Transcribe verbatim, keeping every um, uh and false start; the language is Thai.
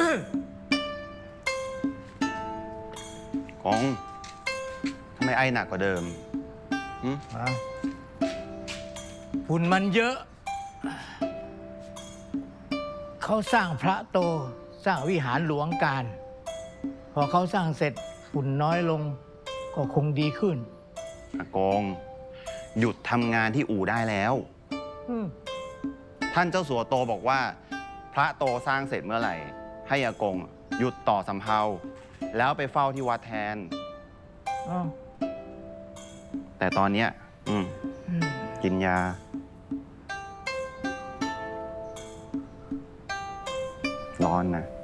กงทำไมไอหนักกว่าเดิมฝุ่นมันเยอะ เขาสร้างพระโตสร้างวิหารหลวงการ พอเขาสร้างเสร็จฝุ่นน้อยลงก็คงดีขึ้นอากงหยุดทำงานที่อู่ได้แล้วท่านเจ้าสัวโตบอกว่าพระโตสร้างเสร็จเมื่อไหร่ให้อากงหยุดต่อสำเภาแล้วไปเฝ้าที่วัดแทนแต่ตอนเนี้ยอืมกินยาร้อนนะ